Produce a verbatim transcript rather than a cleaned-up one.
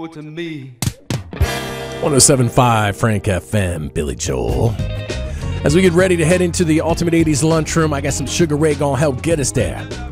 owe it to me. one oh seven point five Frank F M, Billy Joel. As we get ready to head into the Ultimate eighties lunchroom, I got some Sugar Ray gonna help get us there.